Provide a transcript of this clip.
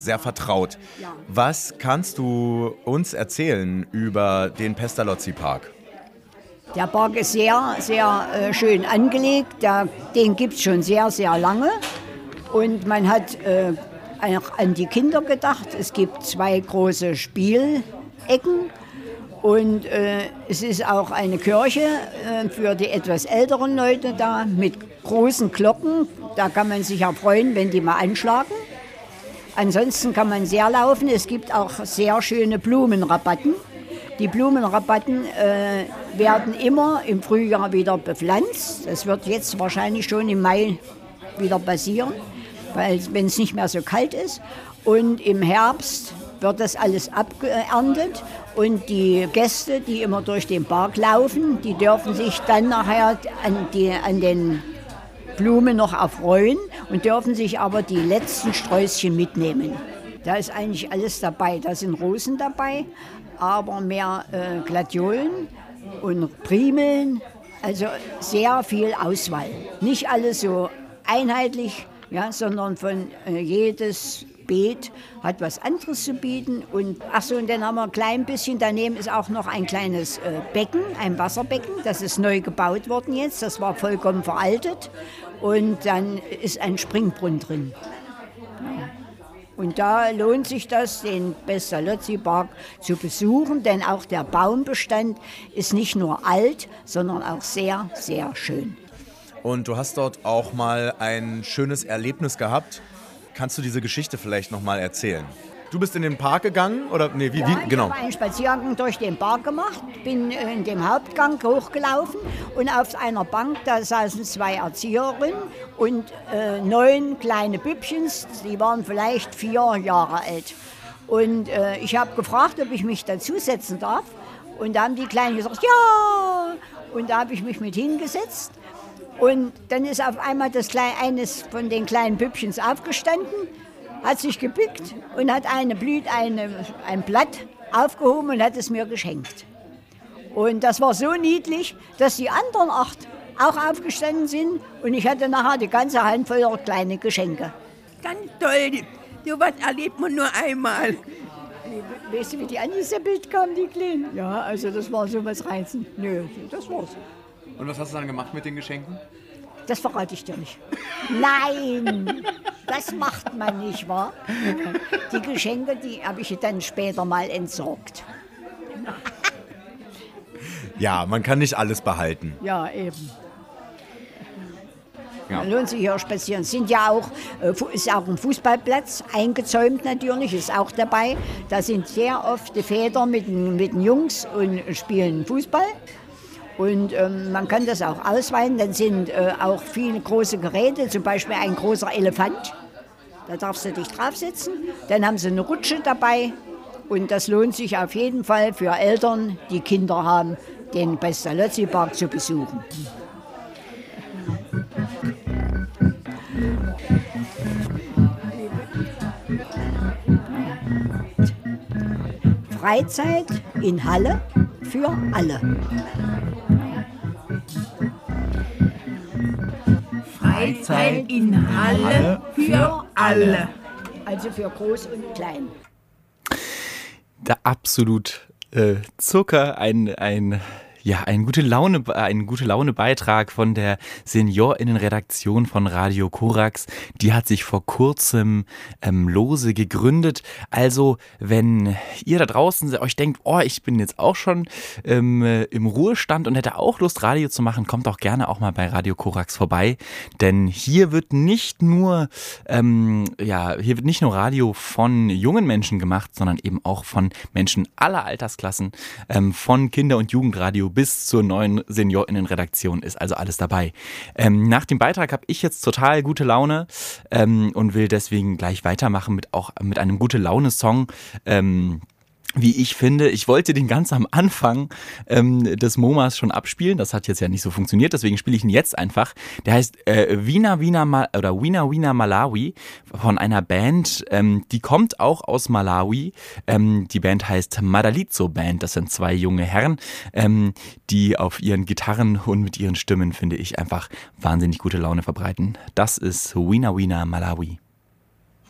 sehr vertraut. Was kannst du uns erzählen über den Pestalozzi-Park? Der Park ist sehr, sehr schön angelegt. Den gibt es schon sehr, sehr lange. Und man hat auch an die Kinder gedacht. Es gibt 2 große Spielecken. Und es ist auch eine Kirche für die etwas älteren Leute da mit großen Glocken. Da kann man sich ja freuen, wenn die mal anschlagen. Ansonsten kann man sehr laufen. Es gibt auch sehr schöne Blumenrabatten. Die Blumenrabatten werden immer im Frühjahr wieder bepflanzt. Das wird jetzt wahrscheinlich schon im Mai wieder passieren, wenn es nicht mehr so kalt ist. Und im Herbst wird das alles abgeerntet. Und die Gäste, die immer durch den Park laufen, die dürfen sich dann nachher an den Blumen noch erfreuen und dürfen sich aber die letzten Sträußchen mitnehmen. Da ist eigentlich alles dabei. Da sind Rosen dabei, aber mehr Gladiolen und Primeln. Also sehr viel Auswahl. Nicht alles so einheitlich, ja, sondern von jedes Beet hat was anderes zu bieten. Und dann haben wir ein klein bisschen, daneben ist auch noch ein kleines Becken, ein Wasserbecken. Das ist neu gebaut worden jetzt, das war vollkommen veraltet. Und dann ist ein Springbrunnen drin. Ja. Und da lohnt sich das, den Pestalozzi-Park zu besuchen, denn auch der Baumbestand ist nicht nur alt, sondern auch sehr, sehr schön. Und du hast dort auch mal ein schönes Erlebnis gehabt. Kannst du diese Geschichte vielleicht noch mal erzählen? Du bist in den Park gegangen? Oder? Nee, wie, genau. Ich habe einen Spaziergang durch den Park gemacht, bin in dem Hauptgang hochgelaufen und auf einer Bank, da saßen 2 Erzieherinnen und 9 kleine Bübchens, die waren vielleicht 4 Jahre alt. Und ich habe gefragt, ob ich mich dazusetzen darf. Und da haben die Kleinen gesagt, ja! Und da habe ich mich mit hingesetzt. Und dann ist auf einmal eines von den kleinen Bübchens aufgestanden, hat sich gebückt und hat ein Blatt aufgehoben und hat es mir geschenkt. Und das war so niedlich, dass die anderen 8 auch aufgestanden sind und ich hatte nachher die ganze Hand voller kleine Geschenke. Ganz toll, sowas erlebt man nur einmal. Weißt du, wie die angeseppelt kamen, die Kleinen? Ja, also das war so was reizend. Nö, das war's. Und was hast du dann gemacht mit den Geschenken? Das verrate ich dir nicht. Nein, das macht man nicht, wahr? Die Geschenke, die habe ich dann später mal entsorgt. Ja, man kann nicht alles behalten. Ja, eben. Ja. Lohnt sich hier spazieren. Ist auch ein Fußballplatz, eingezäumt natürlich, ist auch dabei. Da sind sehr oft die Väter mit den Jungs und spielen Fußball. Und man kann das auch ausweiten, dann sind auch viele große Geräte, zum Beispiel ein großer Elefant, da darfst du dich draufsetzen. Dann haben sie eine Rutsche dabei und das lohnt sich auf jeden Fall für Eltern, die Kinder haben, den Pestalozzi-Park zu besuchen. Freizeit in Halle für alle. Freizeit in Halle für alle. Also für groß und klein. Der absolut Zucker, ein gute Laune Beitrag von der SeniorInnen-Redaktion von Radio Korax. Die hat sich vor kurzem lose gegründet. Also wenn ihr da draußen euch denkt, ich bin jetzt auch schon im Ruhestand und hätte auch Lust, Radio zu machen, kommt doch gerne auch mal bei Radio Korax vorbei. Denn hier wird nicht nur Radio von jungen Menschen gemacht, sondern eben auch von Menschen aller Altersklassen, von Kinder- und Jugendradio bis zur neuen SeniorInnen-Redaktion ist also alles dabei. Nach dem Beitrag habe ich jetzt total gute Laune und will deswegen gleich weitermachen mit einem Gute-Laune-Song. Wie ich finde, ich wollte den ganz am Anfang des MoMAs schon abspielen. Das hat jetzt ja nicht so funktioniert, deswegen spiele ich ihn jetzt einfach. Der heißt Wina Wina Malawi von einer Band, die kommt auch aus Malawi. Die Band heißt Madalitso Band. Das sind 2 junge Herren, die auf ihren Gitarren und mit ihren Stimmen, finde ich, einfach wahnsinnig gute Laune verbreiten. Das ist Wina Wina Malawi.